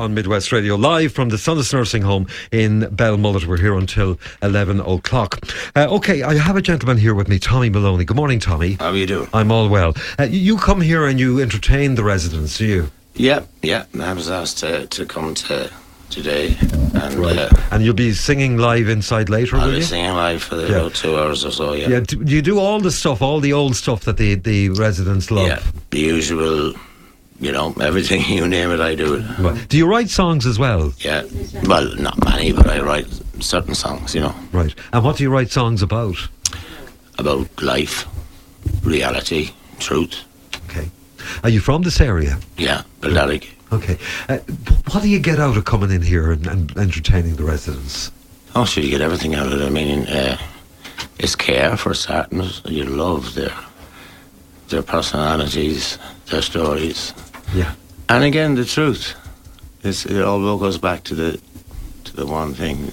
on Midwest Radio, live from the Sonus Nursing Home in Belmullet. We're here until 11 o'clock. Okay, I have a gentleman here with me, Tommy Maloney. Good morning, Tommy. How are you doing? I'm all well. You come here and you entertain the residents, do you? Yeah. I was asked to come today. And, right. And you'll be singing live inside later, I'll will be you? singing live for about 2 hours or so, yeah. Yeah, do you do all the stuff, all the old stuff that the residents love? Yeah, the usual, everything, you name it, I do it. Right. Do you write songs as well? Yeah, well, not many, but I write certain songs, Right. And what do you write songs about? About life, reality, truth. Okay. Are you from this area? Yeah, Baldarrick. Okay. What do you get out of coming in here and entertaining the residents? Oh, sure, you get everything out of it. I mean, it's care for starters. You love their personalities, their stories. Yeah. And again, the truth. It all goes back to the one thing.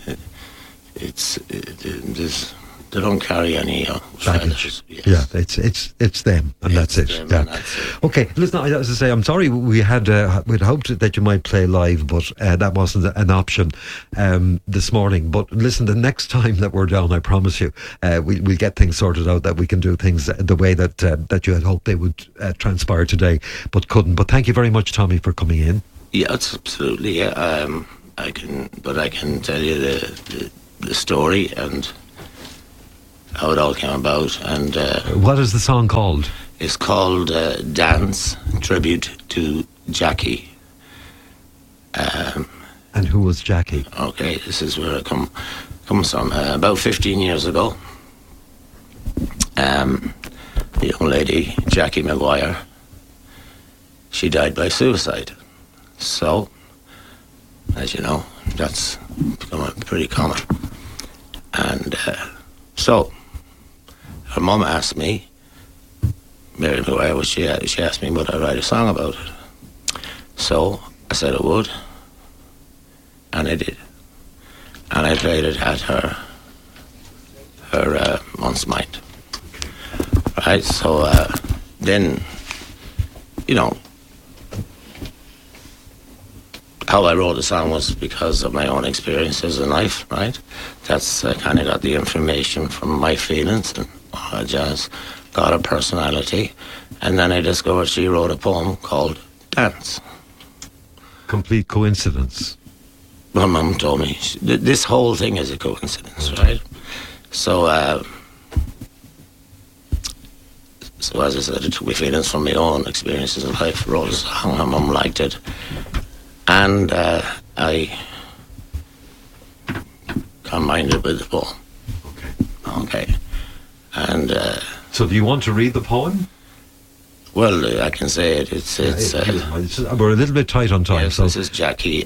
They don't carry any baggage. Yes. Yeah, it's them, and that's it. Them, yeah. and that's it. Okay, listen, as I say, I'm sorry we'd hoped that you might play live, but that wasn't an option this morning. But listen, the next time that we're down, I promise you, we'll get things sorted out, that we can do things the way that you had hoped they would transpire today, but couldn't. But thank you very much, Tommy, for coming in. Yeah, it's absolutely. Yeah, I can tell you the story and how it all came about. And what is the song called? It's called Dance, Tribute to Jackie. And who was Jackie? Okay, this is where it comes from. About 15 years ago, the young lady, Jackie Maguire, she died by suicide. So, as you know, that's become pretty common. And so, her mum asked me, Mary Maguire, she asked me would I write a song about it. So I said I would, and I did. And I played it at her aunt's mind. Right, so then, how I wrote the song was because of my own experiences in life, right? That's I kind of got the information from my feelings, and I just got a personality, and then I discovered she wrote a poem called Dance. Complete coincidence. My mum told me this whole thing is a coincidence, right? So, as I said, it took me feelings from my own experiences in life, wrote a song, my mum liked it. And I combined it with the poem. Okay. And so, do you want to read the poem? Well, I can say it. It's we're a little bit tight on time. Yes, so this is Jackie.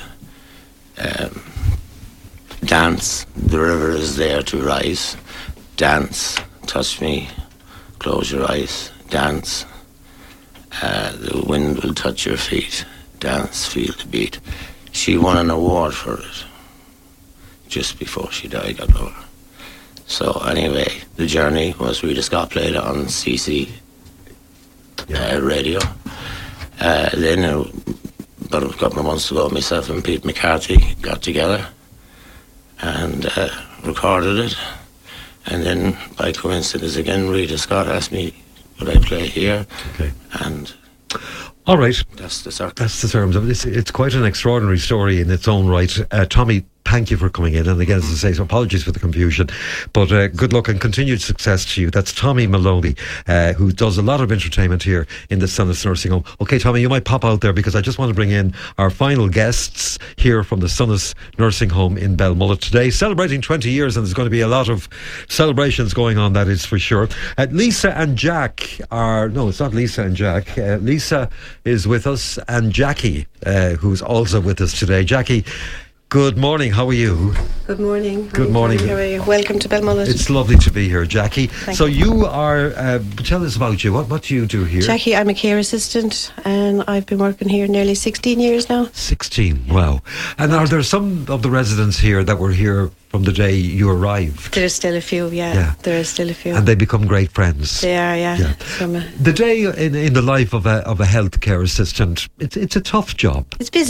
Dance. The river is there to rise. Dance. Touch me. Close your eyes. Dance. The wind will touch your feet. Dance, feel the beat. She won an award for it just before she died, God love her. So anyway, the journey was Rita Scott played on CC radio. Then about a couple of months ago, myself and Pete McCarthy got together and recorded it. And then by coincidence again, Rita Scott asked me would I play here. Okay. And all right. That's the circle. That's the terms of it. It's quite an extraordinary story in its own right. Tommy, thank you for coming in. And again, as I say, so apologies for the confusion. But good luck and continued success to you. That's Tommy Maloney, who does a lot of entertainment here in the Sonus Nursing Home. Okay, Tommy, you might pop out there because I just want to bring in our final guests here from the Sonus Nursing Home in Belmullet today, celebrating 20 years, and there's going to be a lot of celebrations going on, that is for sure. Lisa and Jack no, it's not Lisa and Jack. Lisa is with us, and Jackie, who's also with us today. Jackie, good morning, how are you? Good morning. Good morning. How are you? Welcome to Belmullet. It's lovely to be here, Jackie. Thank you. You are, tell us about you. What do you do here? Jackie, I'm a care assistant and I've been working here nearly 16 years now. 16, wow. And are there some of the residents here that were here from the day you arrived? There's still a few, yeah. There is still a few. And they become great friends. They are, yeah. The day in the life of a healthcare assistant, it's a tough job. It's busy.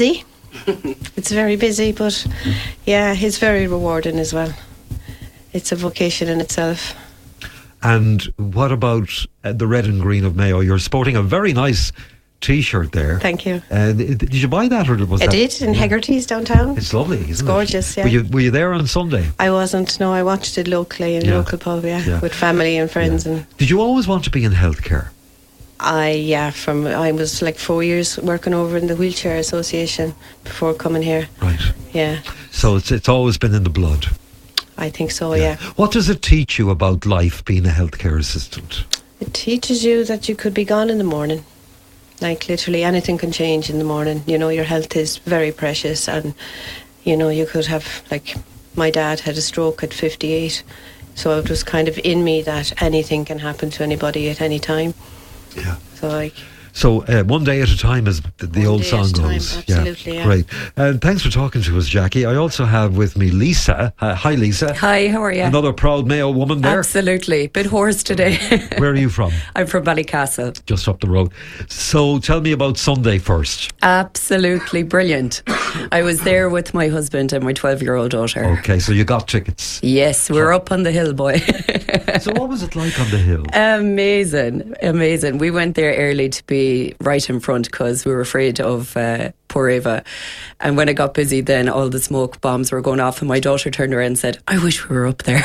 It's very busy, but yeah, it's very rewarding as well. It's a vocation in itself. And what about the red and green of Mayo? You're sporting a very nice T-shirt there. Thank you. Did you buy that, or was I that? did in Hegarty's downtown. It's lovely, isn't it? It's gorgeous, yeah. Were you there on Sunday? I wasn't. No, I watched it locally in a local pub, with family and friends. Yeah. And did you always want to be in healthcare? I was like 4 years working over in the Wheelchair Association before coming here. Right. Yeah. So it's always been in the blood. I think so, yeah. What does it teach you about life being a healthcare assistant? It teaches you that you could be gone in the morning. Like literally anything can change in the morning. You know, your health is very precious, and you know, you could have, like, my dad had a stroke at 58, so it was kind of in me that anything can happen to anybody at any time. Yeah. So one day at a time, as the old song goes. Absolutely, yeah. Great. And thanks for talking to us, Jackie. I also have with me Lisa. Hi, Lisa. Hi, how are you? Another proud Mayo woman there. Absolutely. Bit hoarse today. Where are you from? I'm from Ballycastle. Just up the road. So tell me about Sunday first. Absolutely brilliant. I was there with my husband and my 12-year-old daughter. Okay, so you got tickets. Yes, we're up on the hill, boy. So what was it like on the hill? Amazing. We went there early to be right in front because we were afraid of poor Ava. And when it got busy, then all the smoke bombs were going off, and my daughter turned around and said, I wish we were up there.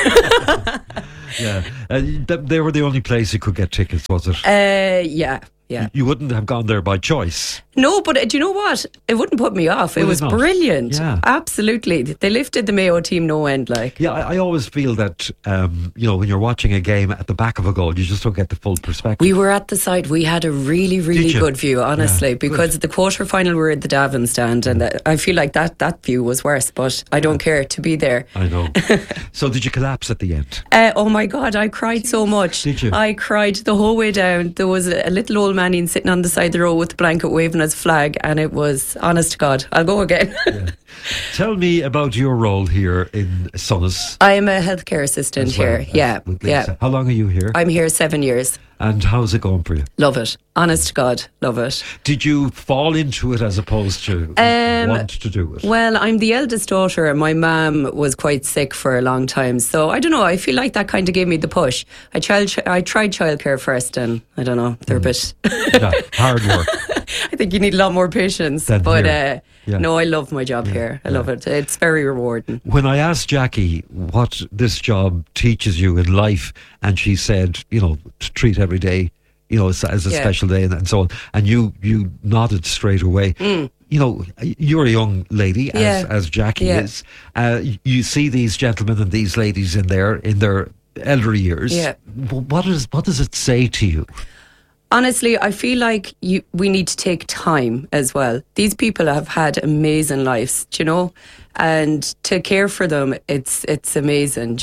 Yeah. They were the only place you could get tickets, was it? Yeah. You wouldn't have gone there by choice. No, but do you know what? It wouldn't put me off. It was brilliant. Yeah. Absolutely. They lifted the Mayo team no end, like. Yeah, I always feel that, when you're watching a game at the back of a goal, you just don't get the full perspective. We were at the side. We had a really, really good view, honestly, because the quarter-final we were at the Davin stand, and I feel like that view was worse, but I don't care to be there. I know. So did you collapse at the end? Oh my God, I cried so much. Did you? I cried the whole way down. There was a little old man sitting on the side of the road with the blanket waving his flag, and it was, honest to God, I'll go again. Yeah. Tell me about your role here in Sonas. I am a healthcare assistant here. Yeah. How long are you here? I'm here 7 years. And how's it going for you? Love it. Honest to God, love it. Did you fall into it as opposed to want to do it? Well, I'm the eldest daughter, and my mum was quite sick for a long time. So I don't know, I feel like that kind of gave me the push. I tried childcare first, and I don't know, they're a bit... hard work. I think you need a lot more patience. No, I love my job here. I love it. It's very rewarding. When I asked Jackie what this job teaches you in life, and she said, to treat every day, as a special day and so on, and you nodded straight away. You're a young lady, as Jackie is. You see these gentlemen and these ladies in their elder years. Yeah. What does it say to you? Honestly, I feel like we need to take time as well. These people have had amazing lives, and to care for them, it's amazing,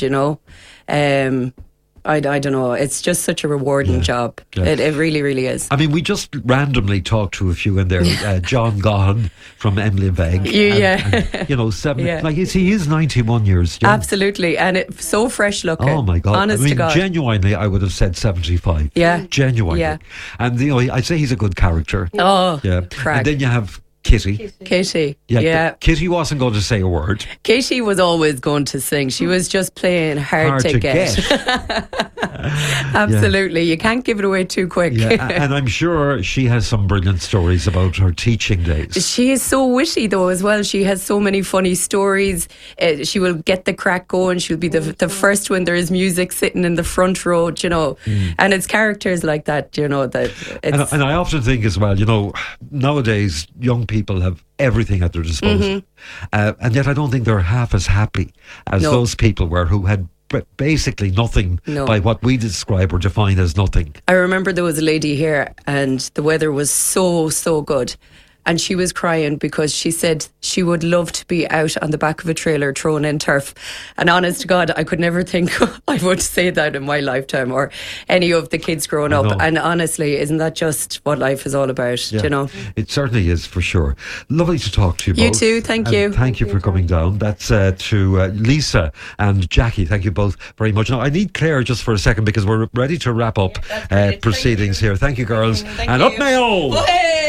I don't know. It's just such a rewarding job. Yeah. It really, really is. I mean, we just randomly talked to a few in there. John Gahan from Emily Veg. Like he is 91 years young. Absolutely, and it's so fresh looking. Oh my God! Honest to God. Genuinely, I would have said 75. Yeah, genuinely. Yeah. And I'd say he's a good character. Oh, yeah. Crack. And then you have Kitty. Yeah. Kitty wasn't going to say a word. Kitty was always going to sing. She was just playing hard to get. Absolutely. You can't give it away too quick. Yeah. And I'm sure she has some brilliant stories about her teaching days. She is so witty though as well. She has so many funny stories. She will get the crack going. She'll be the first when there is music sitting in the front row, and it's characters like that, that it's... And I often think as well, nowadays young people have everything at their disposal, and yet I don't think they're half as happy as those people were who had basically nothing by what we describe or define as nothing. I remember there was a lady here and the weather was so good, and she was crying because she said she would love to be out on the back of a trailer throwing in turf. And honest to God, I could never think I would say that in my lifetime or any of the kids growing up. And honestly, isn't that just what life is all about? It certainly is, for sure. Lovely to talk to you both. You too, thank you. Thank you for coming down. That's to Lisa and Jackie. Thank you both very much. Now, I need Claire just for a second because we're ready to wrap up proceedings here. Thank you, girls. Thank and you. Up Mayo! Hey!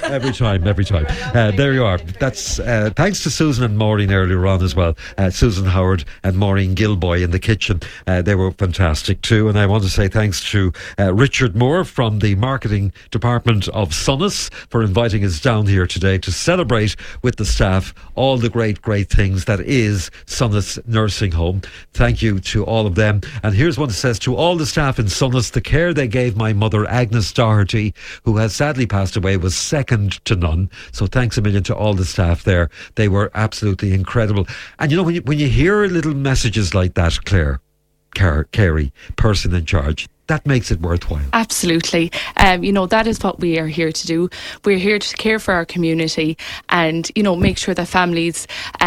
Every time. There you are. That's thanks to Susan and Maureen earlier on as well. Susan Howard and Maureen Gilboy in the kitchen. They were fantastic too. And I want to say thanks to Richard Moore from the marketing department of Sonas for inviting us down here today to celebrate with the staff all the great things that is Sonas Nursing Home. Thank you to all of them. And here's what it says: to all the staff in Sonas, the care they gave my mother Agnes Doherty, who has sadly passed away, was second to none. So thanks a million to all the staff there. They were absolutely incredible. And you know, when you hear little messages like that, Claire, Carey, person in charge, that makes it worthwhile. Absolutely. That is what we are here to do. We're here to care for our community and, make sure that families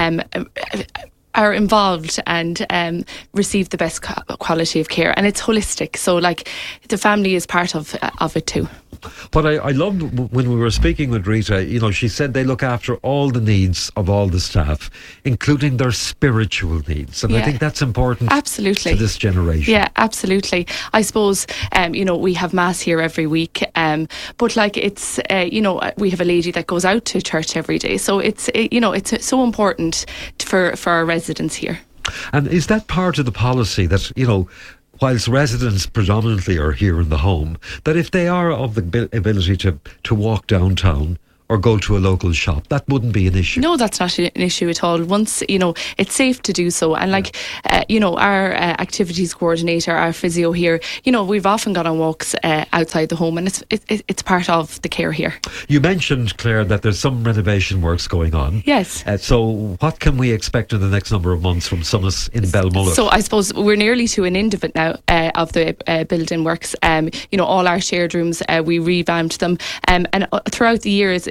are involved and receive the best quality of care. And it's holistic. So, the family is part of it too. But I loved when we were speaking with Rita, she said they look after all the needs of all the staff, including their spiritual needs. And I think that's important. Absolutely. To this generation. Yeah, absolutely. I suppose, we have Mass here every week, but it's, we have a lady that goes out to church every day. So it's so important for our residents here. And is that part of the policy that, whilst residents predominantly are here in the home, that if they are of the ability to walk downtown or go to a local shop, that wouldn't be an issue? No, that's not an issue at all. Once, it's safe to do so. And our activities coordinator, our physio here, we've often gone on walks outside the home, and it's part of the care here. You mentioned, Claire, that there's some renovation works going on. Yes. So what can we expect in the next number of months from Sonas in Belmullet? So I suppose we're nearly to an end of it now, of the building works. All our shared rooms, we revamped them. And throughout the years,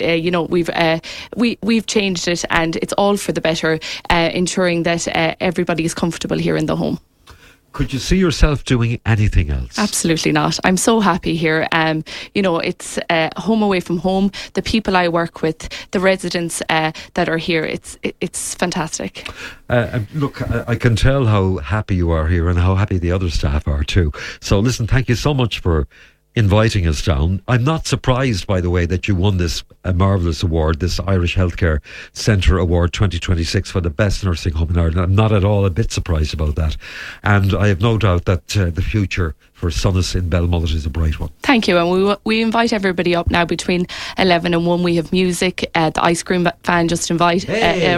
we've changed it, and it's all for the better, ensuring that everybody is comfortable here in the home. Could you see yourself doing anything else? Absolutely not. I'm so happy here. It's home away from home. The people I work with, the residents that are here, it's fantastic. Look, I can tell how happy you are here and how happy the other staff are too. So listen, thank you so much for inviting us down. I'm not surprised, by the way, that you won this marvellous award, this Irish Healthcare Centre Award 2026 for the best nursing home in Ireland. I'm not at all a bit surprised about that. And I have no doubt that the future for Sonas in Belmullet is a bright one. Thank you. And we invite everybody up now between 11 and 1. We have music. The ice cream van just arrived.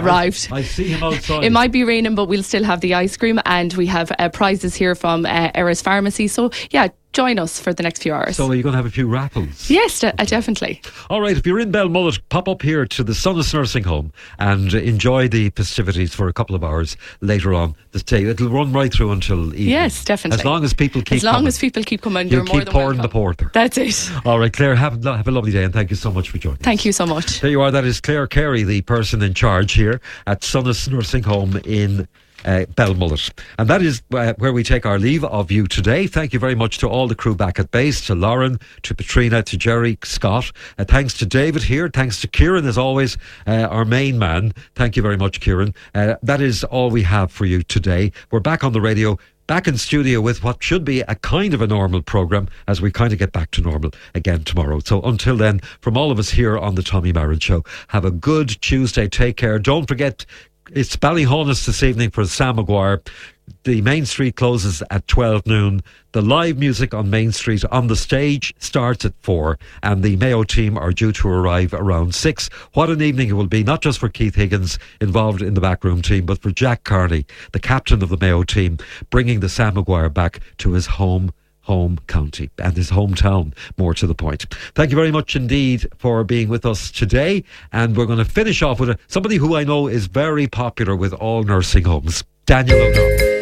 I see him outside. It might be raining, but we'll still have the ice cream. And we have prizes here from Eris Pharmacy. So, join us for the next few hours. So are you going to have a few raffles? Yes, definitely. All right, if you're in Belmullet, pop up here to the Sonas Nursing Home and enjoy the festivities for a couple of hours later on this day. It'll run right through until evening. Yes, definitely. As long as people keep coming, you're more keep than pouring welcome. the porter. That's it. All right, Claire, have a lovely day, and thank you so much for joining us. Thank you so much. There you are. That is Claire Carey, the person in charge here at Sonas Nursing Home in Belmullet. And that is where we take our leave of you today. Thank you very much to all the crew back at base, to Lauren, to Patrina, to Jerry, Scott. Thanks to David here. Thanks to Kieran, as always, our main man. Thank you very much, Kieran. That is all we have for you today. We're back on the radio, back in studio with what should be a kind of a normal programme as we kind of get back to normal again tomorrow. So until then, from all of us here on the Tommy Marin Show, have a good Tuesday. Take care. Don't forget, it's Ballyhonus this evening for Sam Maguire. The Main Street closes at 12 noon. The live music on Main Street on the stage starts at 4, and the Mayo team are due to arrive around 6. What an evening it will be, not just for Keith Higgins involved in the backroom team, but for Jack Carney, the captain of the Mayo team, bringing the Sam Maguire back to his home county and his hometown, more to the point. Thank you very much indeed for being with us today, and we're going to finish off with somebody who I know is very popular with all nursing homes, Daniel O'Donnell.